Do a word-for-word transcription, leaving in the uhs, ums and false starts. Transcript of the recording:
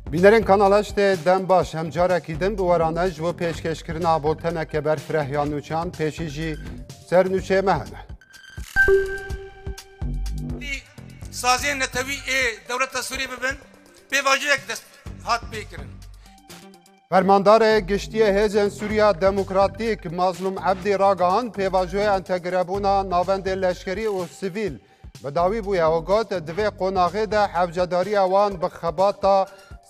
بینرین کانالش ته دم باش هم جاره کیدن بورانج و پیشکش کرنا بولتنه که بر فرهیان نوچان پیشی جی سر نوچه مهنه. سازین نتوی دولت سوریه ببین به واجه یک دست هات بکرن. فرماندار گشتی هیزن سوریا دموکراتیک مظلوم عبدی راگان پیواجوی انتگرابونا ناوند لشکری و سیویل بداوی بویا و گوت دوی قناغه ده حوجداری اوان بخباتا